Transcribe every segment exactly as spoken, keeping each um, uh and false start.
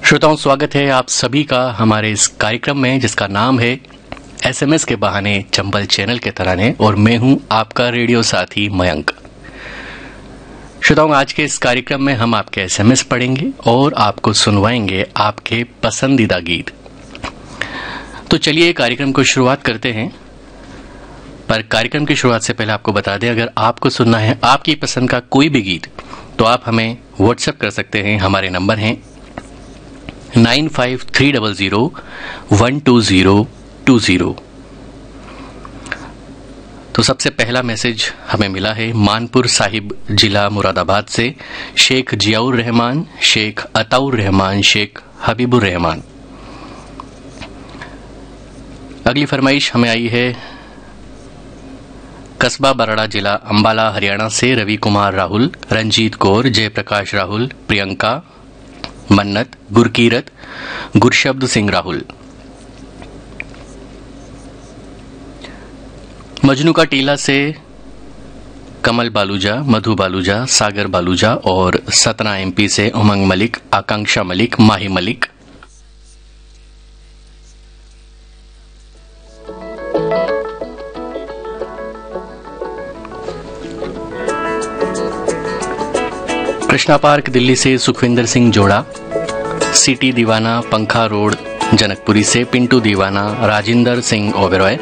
श्रोताओं, स्वागत है आप सभी का हमारे इस कार्यक्रम में जिसका नाम है एसएमएस के बहाने चंबल चैनल के तराने, और मैं हूं आपका रेडियो साथी मयंक। श्रोताओं, आज के इस कार्यक्रम में हम आपके एसएमएस पढ़ेंगे और आपको सुनवाएंगे आपके पसंदीदा गीत। तो चलिए कार्यक्रम को शुरुआत करते हैं। पर कार्यक्रम की शुरुआत से पहले आपको बता दें, अगर आपको सुनना है आपकी पसंद का कोई भी गीत तो आप हमें व्हाट्सएप कर सकते हैं। हमारे नंबर हैं nine five three double zero one two zero to zero. तो सबसे पहला मैसेज हमें मिला है मानपुर साहिब जिला मुरादाबाद से शेख जियाउर रहमान, शेख अताउर रहमान, शेख हबीबुर रहमान। अगली फरमाइश हमें आई है कस्बा बराड़ा जिला अंबाला हरियाणा से रवि कुमार राहुल, रंजीत कौर, जयप्रकाश राहुल, प्रियंका, मन्नत, गुरकीरत, गुरशब्द सिंह राहुल। मजनू का टीला से कमल बालूजा, मधु बालूजा, सागर बालूजा और सतना एमपी से उमंग मलिक, आकांक्षा मलिक, माही मलिक। कृष्णा पार्क दिल्ली से सुखविंदर सिंह जोड़ा, सिटी दीवाना पंखा रोड जनकपुरी से पिंटू दीवाना, राजिंदर सिंह ओबेरॉय।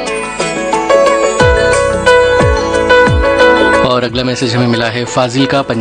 और अगला मैसेज हमें मिला है फाजिल का